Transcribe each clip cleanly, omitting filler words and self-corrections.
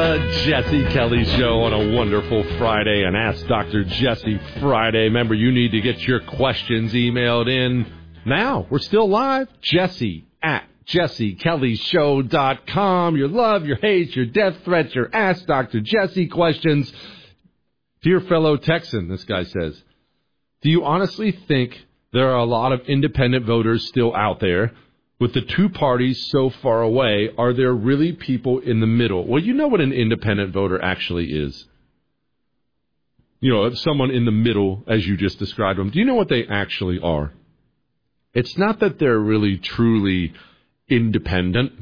The Jesse Kelly Show on a wonderful Friday, and Ask Dr. Jesse Friday. Remember, you need to get your questions emailed in now. We're still live. Jesse at JesseKellyShow.com. Your love, your hate, your death threats, your Ask Dr. Jesse questions. Dear fellow Texan, this guy says, do you honestly think there are a lot of independent voters still out there? With the two parties so far away, are there really people in the middle? Well, you know what an independent voter actually is. You know, someone in the middle, as you just described them. Do you know what they actually are? It's not that they're really truly independent.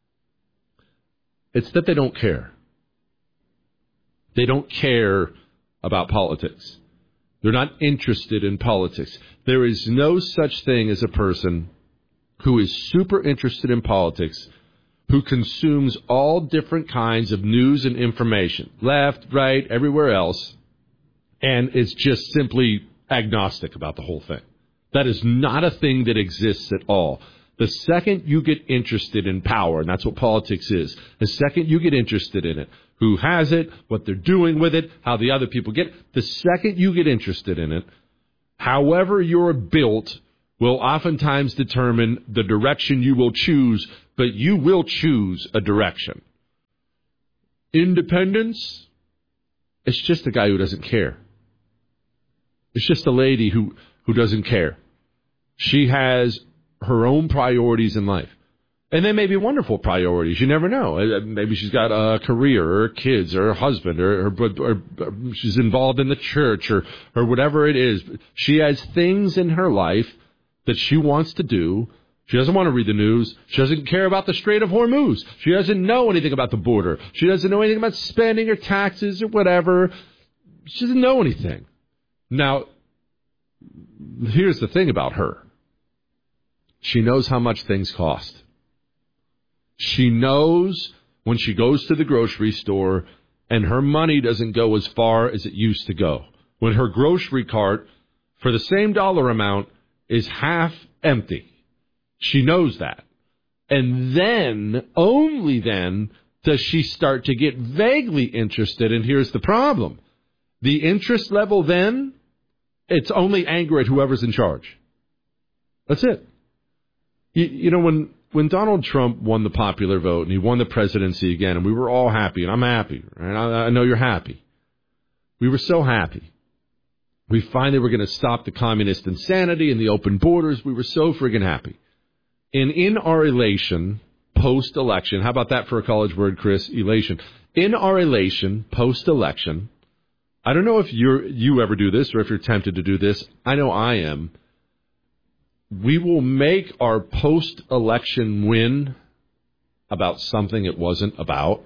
It's that they don't care. They don't care about politics. They're not interested in politics. There is no such thing as a person who is super interested in politics, who consumes all different kinds of news and information, left, right, everywhere else, and is just simply agnostic about the whole thing. That is not a thing that exists at all. The second you get interested in power, and that's what politics is, the second you get interested in it, who has it, what they're doing with it, how the other people get it, the second you get interested in it, however you're built, will oftentimes determine the direction you will choose, but you will choose a direction. Independence, it's just a guy who doesn't care. It's just a lady who doesn't care. She has her own priorities in life. And they may be wonderful priorities. You never know. Maybe she's got a career or kids or a husband or she's involved in the church or whatever it is. She has things in her life that she wants to do. She doesn't want to read the news. She doesn't care about the Strait of Hormuz. She doesn't know anything about the border. She doesn't know anything about spending or taxes or whatever. She doesn't know anything. Now, here's the thing about her. She knows how much things cost. She knows when she goes to the grocery store and her money doesn't go as far as it used to go. When her grocery cart, for the same dollar amount, is half empty. She knows that. And then, only then, does she start to get vaguely interested. And here's the problem. The interest level then, it's only anger at whoever's in charge. That's it. You know, when Donald Trump won the popular vote and he won the presidency again, and we were all happy, and I'm happy, right? I know you're happy. We were so happy. We finally were going to stop the communist insanity and the open borders. We were so friggin' happy. And in our elation, post-election, how about that for a college word, Chris? Elation. In our elation, post-election, I don't know if you ever do this or if you're tempted to do this. I know I am. We will make our post-election win about something it wasn't about.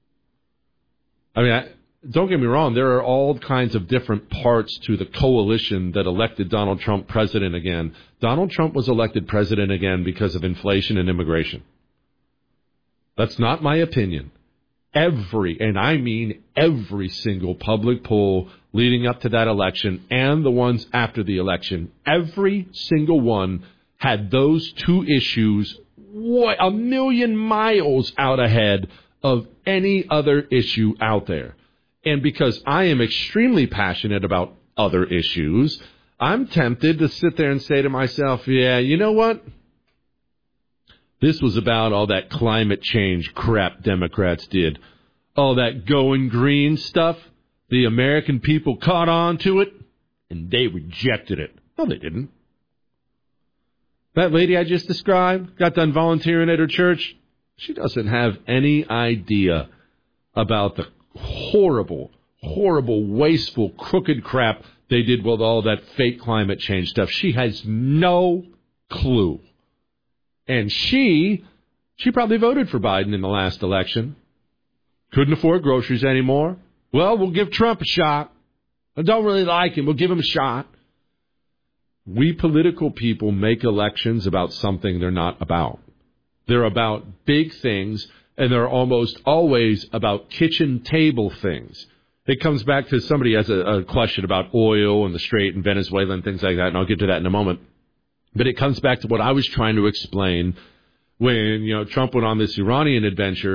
I mean, don't get me wrong, there are all kinds of different parts to the coalition that elected Donald Trump president again. Donald Trump was elected president again because of inflation and immigration. That's not my opinion. And I mean every single public poll leading up to that election and the ones after the election, every single one had those two issues a million miles out ahead of any other issue out there. And because I am extremely passionate about other issues, I'm tempted to sit there and say to myself, yeah, you know what? This was about all that climate change crap Democrats did. All that going green stuff. The American people caught on to it, and they rejected it. No, they didn't. That lady I just described, got done volunteering at her church. She doesn't have any idea about the horrible, wasteful, crooked crap they did with all that fake climate change stuff. She has no clue. And she probably voted for Biden in the last election. Couldn't afford groceries anymore. Well, we'll give Trump a shot. I don't really like him. We'll give him a shot. We political people make elections about something they're not about. They're about big things, and they're almost always about kitchen table things. It comes back to somebody has a question about oil and the Strait and Venezuela and things like that, and I'll get to that in a moment. But it comes back to what I was trying to explain when, Trump went on this Iranian adventure.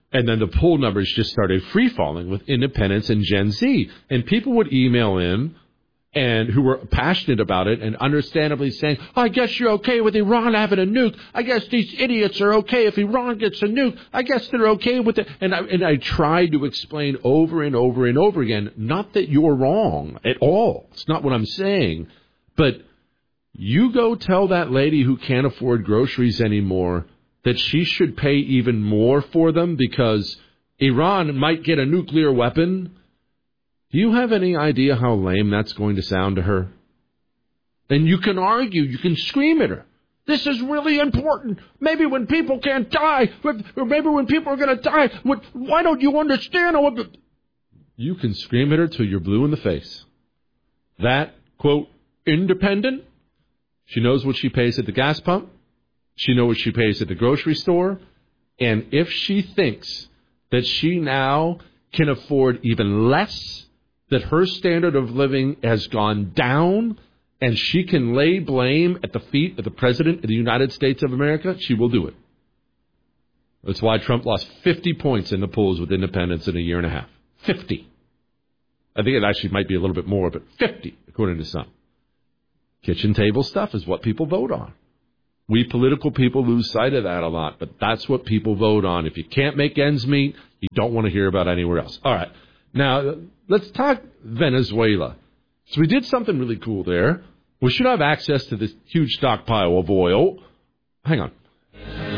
And then the poll numbers just started free-falling with independents and Gen Z. And people would email in and who were passionate about it and understandably saying, I guess you're okay with Iran having a nuke. I guess these idiots are okay if Iran gets a nuke. I guess they're okay with it. And I tried to explain over and over and over again, not that you're wrong at all. It's not what I'm saying. But you go tell that lady who can't afford groceries anymore that she should pay even more for them because Iran might get a nuclear weapon. Do you have any idea how lame that's going to sound to her? And you can argue, you can scream at her. This is really important. Maybe when people can't die, or maybe when people are going to die, why don't you understand? You can scream at her till you're blue in the face. That, quote, independent, she knows what she pays at the gas pump. She knows what she pays at the grocery store. And if she thinks that she now can afford even less, that her standard of living has gone down, and she can lay blame at the feet of the President of the United States of America, she will do it. That's why Trump lost 50 points in the polls with independents in a year and a half. 50. I think it actually might be a little bit more, but 50, according to some. Kitchen table stuff is what people vote on. We political people lose sight of that a lot, but that's what people vote on. If you can't make ends meet, you don't want to hear about anywhere else. All right. Now, let's talk Venezuela. So we did something really cool there. We should have access to this huge stockpile of oil. Hang on.